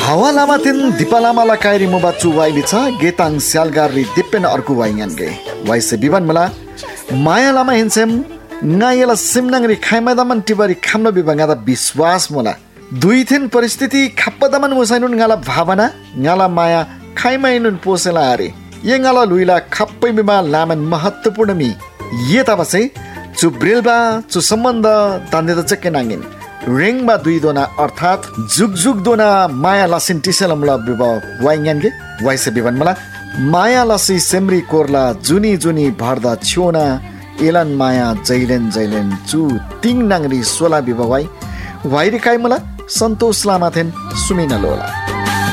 हावा लामा तिन दिपा लामाला कायरी मोबा चु वाइली छ गेताङ स्यालगारली दिप्पेन अर्कु वाइङन गे वाइसे बिबन मला माया लामा हिन्सेम ngaila simnangri khaimadaman tibari khamna bibangada विश्वास मोला दुई थिन परिस्थिति खप्पदामन मुसाइनुन ngala भावना ngala माया खाइमाइनुन पोसेला अरे ये ngala लुइला खप्पै बिमा लामन महत्वपूर्ण मी ये तबसे चु ब्रिलबा चु सम्बन्ध तान्देदा चक्के नाङ्गिन रेङबा दुई दोना अर्थात जुग जुग दोना माया लासिन टिसेलमला बिबा वाइङनगे वाइसे बिबन मला माया लासी सेमरी कोरला जुनी जुनी भर्दा छ्योना एलन माया जैलेन जैलेन चु तिङ नाङ्री सोला बिबा वाइ वाइरी काइ मला सन्तोष लामा थेन सुमिना लोला